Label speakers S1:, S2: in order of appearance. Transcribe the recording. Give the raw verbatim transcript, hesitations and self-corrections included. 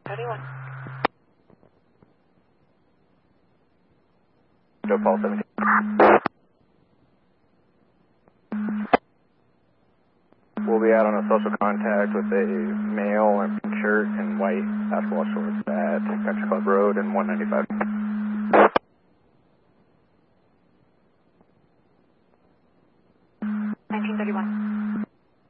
S1: thirty-one.
S2: Joe Paul seventeen. We'll be out on a social contact with a male in pink shirt and white basketball shorts at Country Club Road and one ninety-five.